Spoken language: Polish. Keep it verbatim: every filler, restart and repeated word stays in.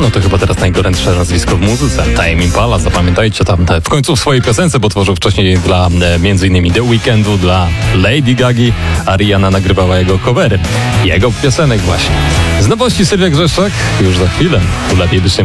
no to chyba teraz najgorętsze nazwisko w muzyce. Tame Impala, zapamiętajcie tam te, w końcu w swojej piosence, bo tworzył wcześniej dla e, między innymi The Weekendu, dla Lady Gagi, a Rihanna nagrywała jego covery. Jego piosenek właśnie. Z nowości Sylwia Grzeszczak już za chwilę. Tu lepiej być nie